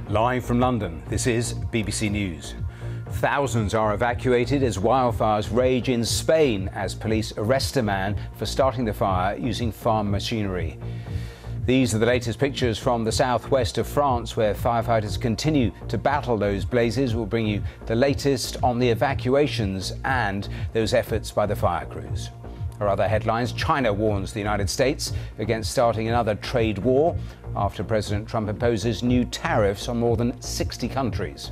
Live from London, this is BBC News. Thousands are evacuated as wildfires rage in Spain as police arrest a man for starting the fire using farm machinery. These are the latest pictures from the southwest of France, where firefighters continue to battle those blazes. We'll bring you the latest on the evacuations and those efforts by the fire crews. Our other headlines: China warns the United States against starting another trade war after President Trump imposes new tariffs on more than 60 countries.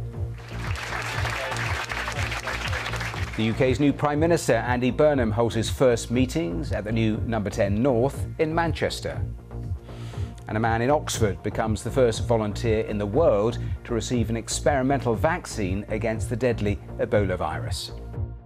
The UK's new Prime Minister, Andy Burnham, holds his first meetings at the new Number 10 North in Manchester. And a man in Oxford becomes the first volunteer in the world to receive an experimental vaccine against the deadly Ebola virus.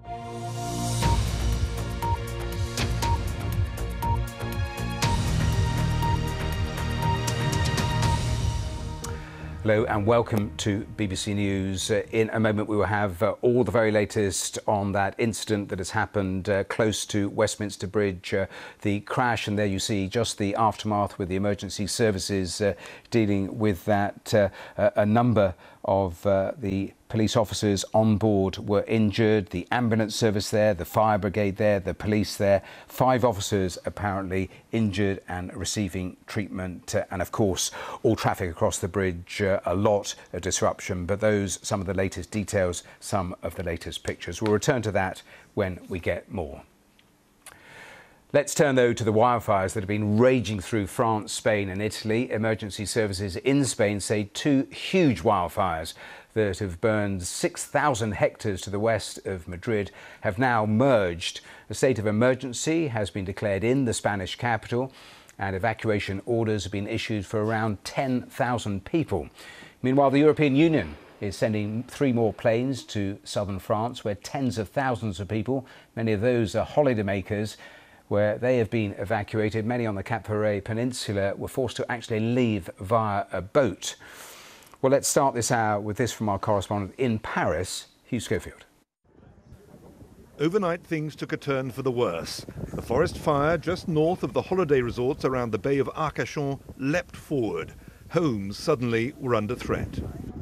Hello and welcome to BBC News. In a moment we will have all the very latest on that incident that has happened close to Westminster Bridge, the crash, and there you see just the aftermath with the emergency services dealing with that. A number of the police officers on board were injured, the ambulance service there, the fire brigade there, the police there. 5 officers apparently injured and receiving treatment, and of course all traffic across the bridge, a lot of disruption, but those some of the latest details, some of the latest pictures. We'll return to that when we get more. Let's turn, though, to the wildfires that have been raging through France, Spain and Italy. Emergency services in Spain say 2 huge wildfires that have burned 6,000 hectares to the west of Madrid have now merged. A state of emergency has been declared in the Spanish capital, and evacuation orders have been issued for around 10,000 people. Meanwhile, the European Union is sending 3 more planes to southern France, where tens of thousands of people, many of those are holidaymakers, where they have been evacuated. Many on the Cap Ferret Peninsula were forced to actually leave via a boat. Well, let's start this hour with this from our correspondent in Paris, Hugh Schofield. Overnight, things took a turn for the worse. The forest fire just north of the holiday resorts around the Bay of Arcachon leapt forward. Homes suddenly were under threat.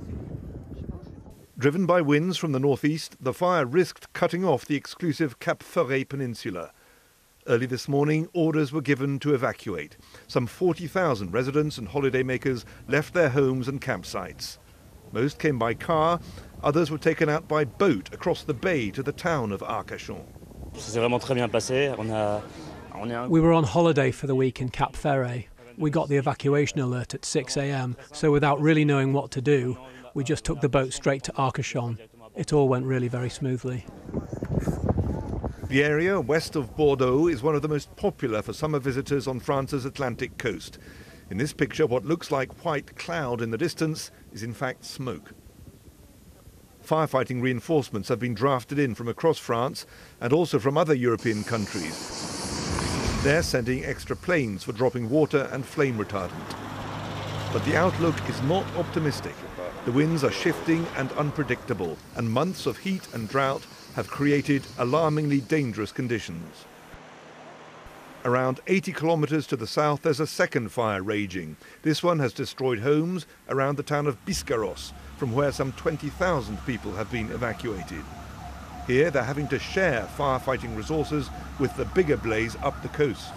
Driven by winds from the northeast, the fire risked cutting off the exclusive Cap Ferret Peninsula. Early this morning, orders were given to evacuate. Some 40,000 residents and holidaymakers left their homes and campsites. Most came by car, others were taken out by boat across the bay to the town of Arcachon. We were on holiday for the week in Cap Ferret. We got the evacuation alert at 6 a.m, so without really knowing what to do, we just took the boat straight to Arcachon. It all went really very smoothly. The area west of Bordeaux is one of the most popular for summer visitors on France's Atlantic coast. In this picture, what looks like white cloud in the distance is in fact smoke. Firefighting reinforcements have been drafted in from across France and also from other European countries. They're sending extra planes for dropping water and flame retardant. But the outlook is not optimistic. The winds are shifting and unpredictable, and months of heat and drought have created alarmingly dangerous conditions. Around 80 kilometers to the south, there's a second fire raging. This one has destroyed homes around the town of Biscarrosse, from where some 20,000 people have been evacuated. Here, they're having to share firefighting resources with the bigger blaze up the coast.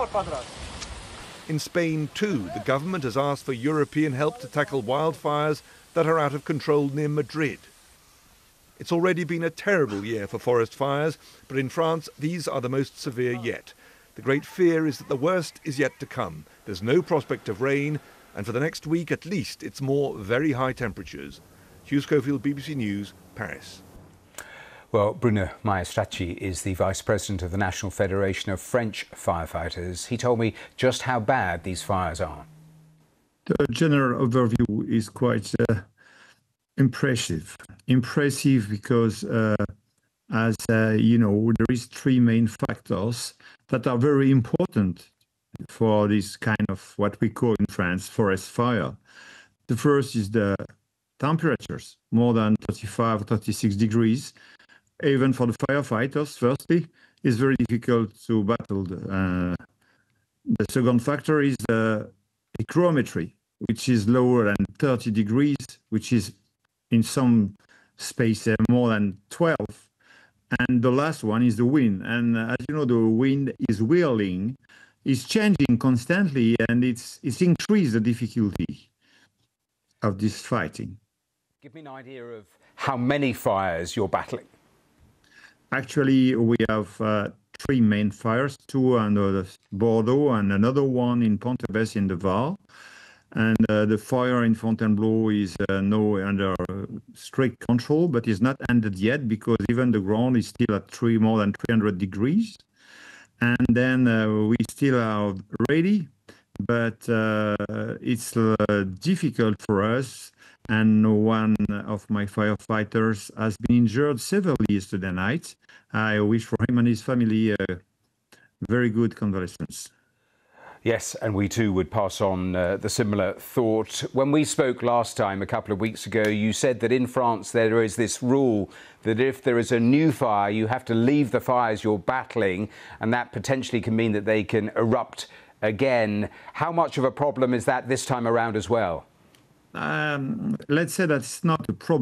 In Spain, too, the government has asked for European help to tackle wildfires that are out of control near Madrid. It's already been a terrible year for forest fires, but in France, these are the most severe yet. The great fear is that the worst is yet to come. There's no prospect of rain, and for the next week at least, it's more very high temperatures. Hugh Schofield, BBC News, Paris. Well, Bruno Maestracchi is the Vice President of the National Federation of French Firefighters. He told me just how bad these fires are. The general overview is quite impressive because, as you know, there is 3 main factors that are very important for this kind of what we call in France forest fire. The first is the temperatures, more than 35, 36 degrees. Even for the firefighters, firstly, it's very difficult to battle. The second factor is hygrometry. which is lower than 30 degrees, which is in some space more than 12. And the last one is the wind. And as you know, the wind is whirling, is changing constantly, and it's increased the difficulty of this fighting. Give me an idea of how many fires you're battling. Actually, we have 3 main fires, 2 under Bordeaux and another one in Ponteves in the Var. And the fire in Fontainebleau is now under strict control, but is not ended yet because even the ground is still at more than 300 degrees. And then we still are ready, but it's difficult for us. And one of my firefighters has been injured severely yesterday night. I wish for him and his family very good convalescence. Yes, and we too would pass on the similar thought. When we spoke last time, a couple of weeks ago, you said that in France there is this rule that if there is a new fire, you have to leave the fires you're battling, and that potentially can mean that they can erupt again. How much of a problem is that this time around as well? Let's say that's not a problem.